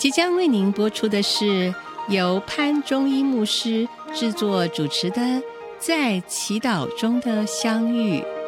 即将为您播出的是由潘忠一牧师制作主持的《在祈祷中的相遇》。